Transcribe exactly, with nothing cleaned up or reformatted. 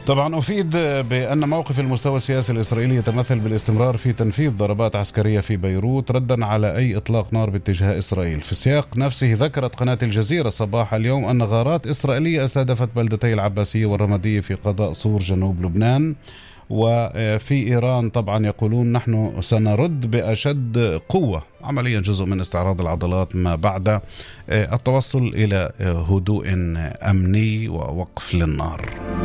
طبعا أفيد بأن موقف المستوى السياسي الإسرائيلي يتمثل بالاستمرار في تنفيذ ضربات عسكرية في بيروت ردا على أي إطلاق نار باتجاه إسرائيل. في السياق نفسه ذكرت قناة الجزيرة صباح اليوم أن غارات إسرائيلية استهدفت بلدتي العباسية والرمادية في قضاء سور جنوب لبنان. وفي إيران طبعا يقولون نحن سنرد بأشد قوة، عمليا جزء من استعراض العضلات ما بعد التوصل إلى هدوء أمني ووقف للنار.